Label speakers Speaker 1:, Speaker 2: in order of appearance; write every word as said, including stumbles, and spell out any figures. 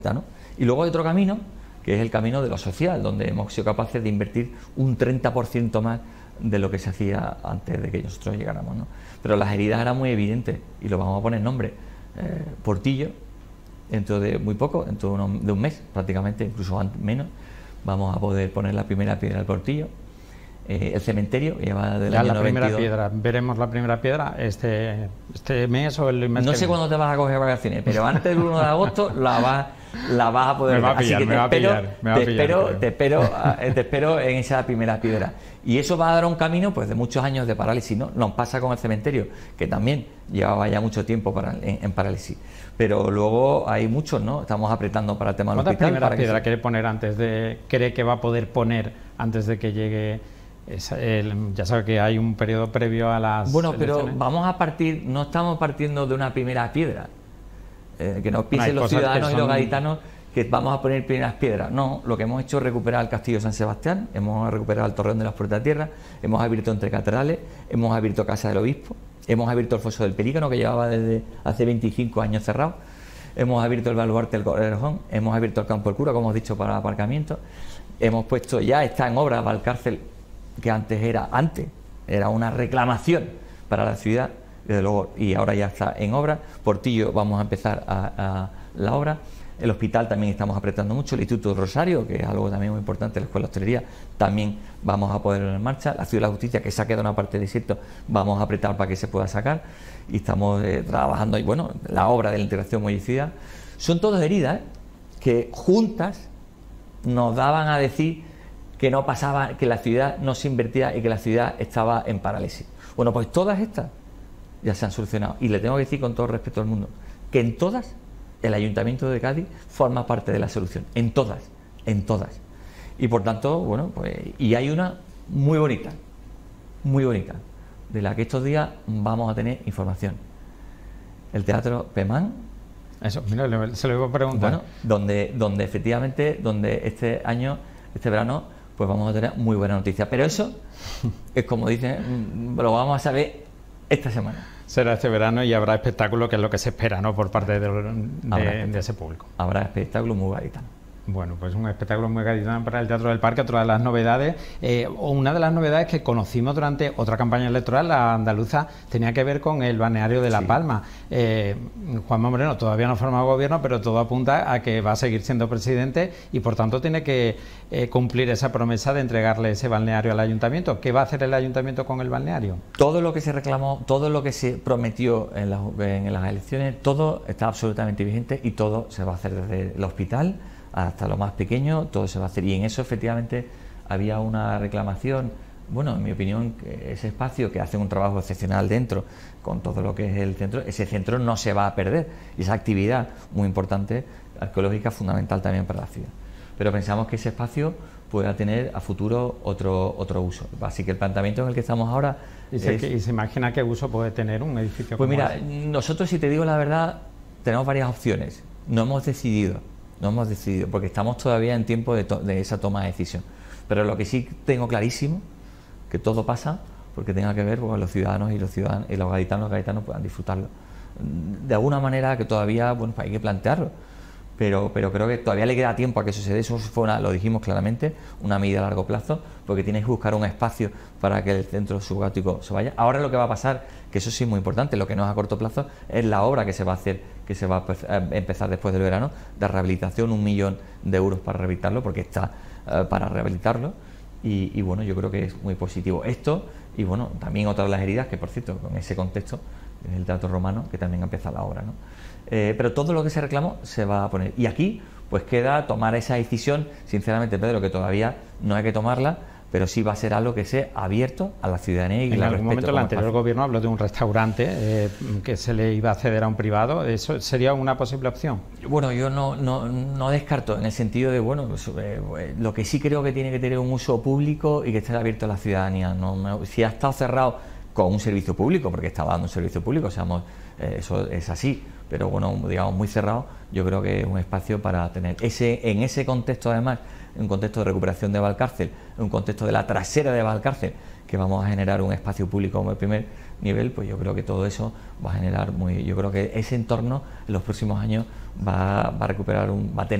Speaker 1: ¿no? Y luego hay otro camino, que es el camino de lo social, donde hemos sido capaces de invertir un treinta por ciento más de lo que se hacía antes de que nosotros llegáramos, ¿no? Pero las heridas eran muy evidentes y lo vamos a poner nombre. Eh, Portillo, dentro de muy poco, dentro de, uno, de un mes prácticamente, incluso menos, vamos a poder poner la primera piedra del Portillo. Eh, el cementerio que lleva del
Speaker 2: ya
Speaker 1: año
Speaker 2: la
Speaker 1: noventa y dos.
Speaker 2: Primera piedra, veremos la primera piedra este, este mes o el mes
Speaker 1: no
Speaker 2: que
Speaker 1: sé
Speaker 2: viene.
Speaker 1: cuándo te vas a coger vacaciones, pero antes del uno de agosto la vas, la vas a poder
Speaker 2: me va a
Speaker 1: ver.
Speaker 2: pillar,
Speaker 1: Así que
Speaker 2: me
Speaker 1: te
Speaker 2: va a
Speaker 1: espero,
Speaker 2: pillar, me va a
Speaker 1: te,
Speaker 2: pillar,
Speaker 1: espero,
Speaker 2: creo.
Speaker 1: te, espero, eh, te espero en esa primera piedra. Y eso va a dar un camino pues de muchos años de parálisis, ¿no? Nos pasa con el cementerio, que también llevaba ya mucho tiempo para, en, en parálisis. Pero luego hay muchos, ¿no? Estamos apretando para el tema del
Speaker 2: ¿Cuántas
Speaker 1: hospital.
Speaker 2: primeras
Speaker 1: para
Speaker 2: piedras
Speaker 1: se...
Speaker 2: quiere poner antes de, cree que va a poder poner antes de que llegue? Es el, ya sabe que hay un periodo previo a las
Speaker 1: Bueno, pero
Speaker 2: elecciones.
Speaker 1: vamos a partir, no estamos partiendo de una primera piedra, eh, que no piensen
Speaker 2: Bueno,
Speaker 1: los ciudadanos son... y los gaditanos que vamos a poner primeras piedras. No, lo que hemos hecho es recuperar el Castillo de San Sebastián, hemos recuperado el Torreón de las Puertas de Tierra, hemos abierto entre catedrales, hemos abierto Casa del Obispo, hemos abierto el Foso del Pelícano, que llevaba desde hace veinticinco años cerrado, hemos abierto el baluarte del Correjón, hemos abierto el Campo del Cura, como hemos dicho, para aparcamiento, hemos puesto, ya está en obra Valcárcel, que antes era antes era una reclamación para la ciudad, desde luego, y ahora ya está en obra. Portillo, vamos a empezar a, a la obra. El hospital también estamos apretando mucho. El Instituto Rosario, que es algo también muy importante, la Escuela de Hostelería, también vamos a ponerlo en marcha. La Ciudad de la Justicia, que se ha quedado una parte de desierto, vamos a apretar para que se pueda sacar, y estamos eh, trabajando. Y bueno, la obra de la integración Molliciudad, son todas heridas ¿eh? que juntas nos daban a decir que no pasaba, que la ciudad no se invertía y que la ciudad estaba en parálisis. Bueno, pues todas estas ya se han solucionado. Y le tengo que decir con todo respeto al mundo, que en todas el Ayuntamiento de Cádiz forma parte de la solución. En todas, en todas. Y por tanto, bueno, pues... Y hay una muy bonita, muy bonita, de la que estos días vamos a tener información. El Teatro Pemán.
Speaker 2: Eso, mira, se lo iba a preguntar.
Speaker 1: Bueno, donde, donde efectivamente, donde este año, este verano, pues vamos a tener muy buena noticia. Pero eso es como dicen, lo vamos a saber esta semana.
Speaker 2: Será este verano y habrá espectáculo, que es lo que se espera, ¿no?, por parte de, de, de ese público.
Speaker 1: Habrá espectáculo muy gaditano.
Speaker 2: Bueno, pues un espectáculo muy gaditano para el Teatro del Parque. Otra de las novedades, eh, una de las novedades que conocimos durante otra campaña electoral, la andaluza, tenía que ver con el balneario de La sí. Palma. Eh, Juanma Moreno todavía no forma gobierno, pero todo apunta a que va a seguir siendo presidente y por tanto tiene que eh, cumplir esa promesa de entregarle ese balneario al ayuntamiento. ¿Qué va a hacer el ayuntamiento con el balneario?
Speaker 1: Todo lo que se reclamó, todo lo que se prometió en las, en las elecciones, todo está absolutamente vigente y todo se va a hacer desde el hospital hasta lo más pequeño, todo se va a hacer. Y en eso efectivamente había una reclamación, bueno, en mi opinión, que ese espacio que hace un trabajo excepcional dentro, con todo lo que es el centro, ese centro no se va a perder, y esa actividad muy importante, arqueológica, fundamental también para la ciudad. Pero pensamos que ese espacio pueda tener a futuro otro, otro uso. Así que el planteamiento en el que estamos ahora...
Speaker 2: ¿Y se,
Speaker 1: es,
Speaker 2: ¿y se imagina qué uso puede tener un edificio
Speaker 1: pues
Speaker 2: como
Speaker 1: mira,
Speaker 2: ese?
Speaker 1: Nosotros, si te digo la verdad, tenemos varias opciones. No hemos decidido. No hemos decidido, porque estamos todavía en tiempo de, de esa toma de decisión. Pero lo que sí tengo clarísimo, que todo pasa porque tenga que ver con los ciudadanos y los ciudadanos y los gaditanos, los gaditanos puedan disfrutarlo. De alguna manera que todavía, bueno, pues hay que plantearlo. Pero, pero creo que todavía le queda tiempo a que suceda. Eso fue una, lo dijimos claramente, una medida a largo plazo, porque tienes que buscar un espacio para que el centro subacuático se vaya. Ahora lo que va a pasar, que eso sí es muy importante, lo que no es a corto plazo, es la obra que se va a hacer, que se va a empezar después del verano, de rehabilitación, un millón de euros para rehabilitarlo, porque está uh, para rehabilitarlo. Y, y bueno, yo creo que es muy positivo esto. Y bueno, también otra de las heridas, que por cierto, con ese contexto, es el Teatro Romano, que también empieza la obra, ¿no? Eh, pero todo lo que se reclamó se va a poner. Y aquí, pues queda tomar esa decisión, sinceramente, Pedro, que todavía no hay que tomarla, pero sí va a ser algo que sea abierto a la ciudadanía y
Speaker 2: en
Speaker 1: la
Speaker 2: algún momento el anterior espacio. Gobierno habló de un restaurante eh, que se le iba a ceder a un privado. ¿Eso sería una posible opción? Bueno,
Speaker 1: yo no, no, no descarto, en el sentido de, bueno, pues, eh, lo que sí creo que tiene que tener un uso público y que esté abierto a la ciudadanía. No me, si ha estado cerrado con un servicio público, porque estaba dando un servicio público, seamos, eh, eso es así, pero bueno, digamos muy cerrado, yo creo que es un espacio para tener ese, en ese contexto, además, en un contexto de recuperación de Valcárcel, en un contexto de la trasera de Valcárcel, que vamos a generar un espacio público como el primer nivel, pues yo creo que todo eso va a generar muy, yo creo que ese entorno en los próximos años va, va a recuperar un, va a tener